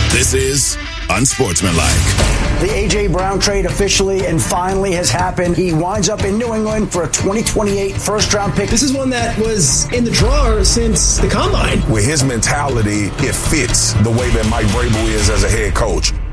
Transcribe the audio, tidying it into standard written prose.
This is Unsportsmanlike. The A.J. Brown trade officially and finally has happened. He winds up in New England for a 2028 first-round pick. This is one that was in the drawer since the Combine. With his mentality, it fits the way that Mike Vrabel is as a head coach.